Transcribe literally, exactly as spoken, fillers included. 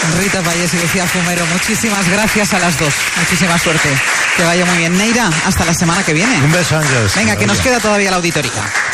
Rita Payés y Lucía Fumero, muchísimas gracias a las dos. Muchísima suerte. Que vaya muy bien. Neira, hasta la semana que viene. Un beso, Ángeles. Venga, que nos queda todavía la auditorica.